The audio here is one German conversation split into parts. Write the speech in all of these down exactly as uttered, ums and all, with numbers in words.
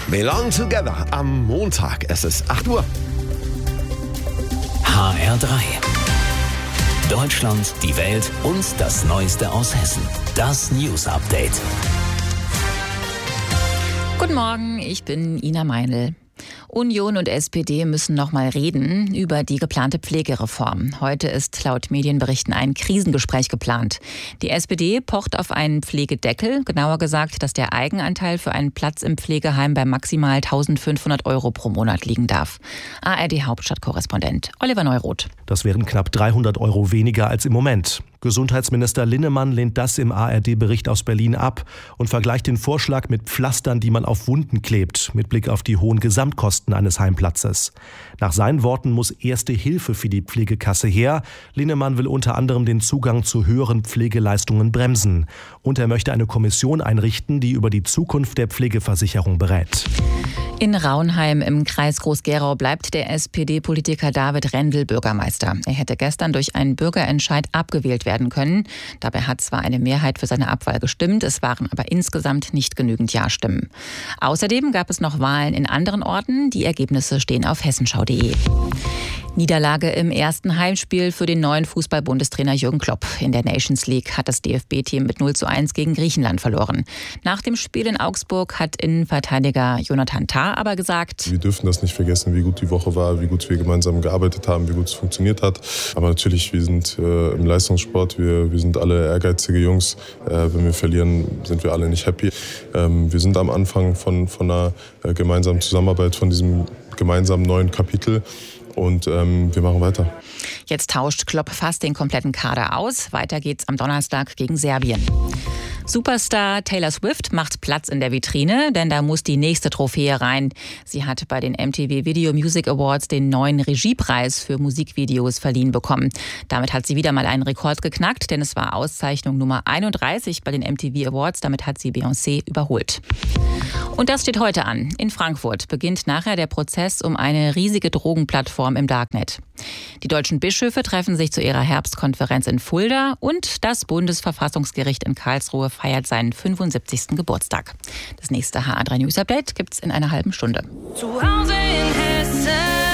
Belong Together am Montag. Es ist acht Uhr. H R drei. Deutschland, die Welt und das Neueste aus Hessen. Das News Update. Guten Morgen, ich bin Ina Meinl. Union und S P D müssen noch mal reden über die geplante Pflegereform. Heute ist laut Medienberichten ein Krisengespräch geplant. Die S P D pocht auf einen Pflegedeckel, genauer gesagt, dass der Eigenanteil für einen Platz im Pflegeheim bei maximal eintausendfünfhundert Euro pro Monat liegen darf. A R D-Hauptstadtkorrespondent Oliver Neuroth. Das wären knapp dreihundert Euro weniger als im Moment. Gesundheitsminister Linnemann lehnt das im A R D-Bericht aus Berlin ab und vergleicht den Vorschlag mit Pflastern, die man auf Wunden klebt, mit Blick auf die hohen Gesamtkosten eines Heimplatzes. Nach seinen Worten muss erste Hilfe für die Pflegekasse her. Linnemann will unter anderem den Zugang zu höheren Pflegeleistungen bremsen. Und er möchte eine Kommission einrichten, die über die Zukunft der Pflegeversicherung berät. In Raunheim im Kreis Groß-Gerau bleibt der S P D-Politiker David Rendel Bürgermeister. Er hätte gestern durch einen Bürgerentscheid abgewählt werden können. Dabei hat zwar eine Mehrheit für seine Abwahl gestimmt, es waren aber insgesamt nicht genügend Ja-Stimmen. Außerdem gab es noch Wahlen in anderen Orten. Die Ergebnisse stehen auf hessenschau punkt de. Niederlage im ersten Heimspiel für den neuen Fußball-Bundestrainer Jürgen Klopp. In der Nations League hat das D F B-Team mit null zu eins gegen Griechenland verloren. Nach dem Spiel in Augsburg hat Innenverteidiger Jonathan Tah aber gesagt: Wir dürfen das nicht vergessen, wie gut die Woche war, wie gut wir gemeinsam gearbeitet haben, wie gut es funktioniert hat. Aber natürlich, wir sind äh, im Leistungssport, wir, wir sind alle ehrgeizige Jungs. Äh, wenn wir verlieren, sind wir alle nicht happy. Ähm, wir sind am Anfang von, von einer äh, gemeinsamen Zusammenarbeit, von diesem gemeinsamen neuen Kapitel. Und ähm, wir machen weiter. Jetzt tauscht Klopp fast den kompletten Kader aus. Weiter geht's am Donnerstag gegen Serbien. Superstar Taylor Swift macht Platz in der Vitrine, denn da muss die nächste Trophäe rein. Sie hat bei den M T V Video Music Awards den neuen Regiepreis für Musikvideos verliehen bekommen. Damit hat sie wieder mal einen Rekord geknackt, denn es war Auszeichnung Nummer einunddreißig bei den M T V Awards. Damit hat sie Beyoncé überholt. Und das steht heute an. In Frankfurt beginnt nachher der Prozess um eine riesige Drogenplattform im Darknet. Die deutschen Bischöfe treffen sich zu ihrer Herbstkonferenz in Fulda und das Bundesverfassungsgericht in Karlsruhe feiert seinen fünfundsiebzigsten Geburtstag. Das nächste H R drei News Update gibt's in einer halben Stunde. Zu Hause in Hessen.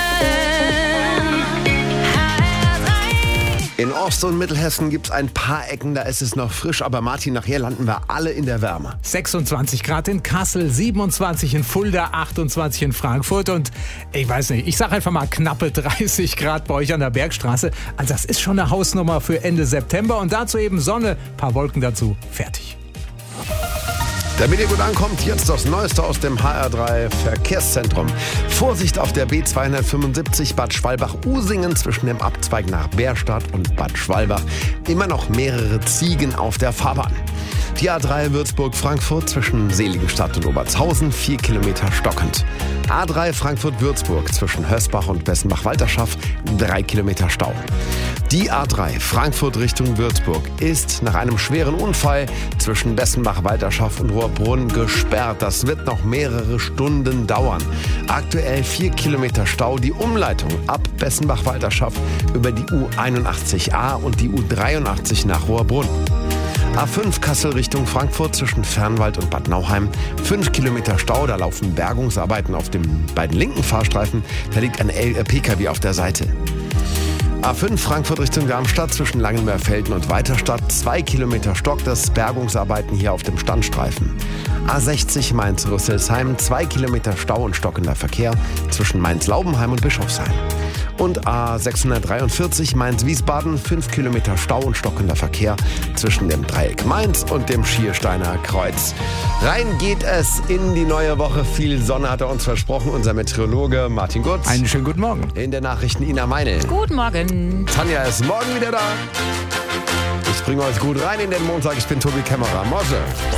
In Ost- und Mittelhessen gibt es ein paar Ecken, da ist es noch frisch. Aber Martin, nachher landen wir alle in der Wärme. sechsundzwanzig Grad in Kassel, siebenundzwanzig in Fulda, achtundzwanzig in Frankfurt und ich weiß nicht, ich sage einfach mal knappe dreißig Grad bei euch an der Bergstraße. Also das ist schon eine Hausnummer für Ende September und dazu eben Sonne, paar Wolken dazu, fertig. Damit ihr gut ankommt, jetzt das Neueste aus dem H R drei Verkehrszentrum. Vorsicht auf der B zweihundertfünfundsiebzig Bad Schwalbach-Usingen zwischen dem Abzweig nach Bärstadt und Bad Schwalbach. Immer noch mehrere Ziegen auf der Fahrbahn. Die A drei Würzburg-Frankfurt zwischen Seligenstadt und Obertshausen, vier Kilometer stockend. A drei Frankfurt-Würzburg zwischen Hösbach und Bessenbach-Walterschaft, drei Kilometer Stau. Die A drei Frankfurt Richtung Würzburg ist nach einem schweren Unfall zwischen Bessenbach-Walterschaft und Rohrbrunn gesperrt. Das wird noch mehrere Stunden dauern. Aktuell vier Kilometer Stau. Die Umleitung ab Bessenbach-Walterschaft über die U einundachtzig A und die U dreiundachtzig nach Rohrbrunn. A fünf Kassel Richtung Frankfurt zwischen Fernwald und Bad Nauheim. fünf Kilometer Stau, da laufen Bergungsarbeiten auf den beiden linken Fahrstreifen. Da liegt ein P K W auf der Seite. A fünf Frankfurt Richtung Darmstadt zwischen Langenmeerfelden und Weiterstadt. zwei Kilometer Stock, das Bergungsarbeiten hier auf dem Standstreifen. A sechzig Mainz-Rüsselsheim, zwei Kilometer Stau und stockender Verkehr zwischen Mainz-Laubenheim und Bischofsheim. Und A sechshundertdreiundvierzig Mainz-Wiesbaden, fünf Kilometer Stau und stockender Verkehr zwischen dem Dreieck Mainz und dem Schiersteiner Kreuz. Rein geht es in die neue Woche. Viel Sonne hat er uns versprochen, unser Meteorologe Martin Gutz. Einen schönen guten Morgen. In den Nachrichten Ina Meinl. Guten Morgen. Tanja ist morgen wieder da. Ich bringe euch gut rein in den Montag. Ich bin Tobi Kämmerer. Mosche.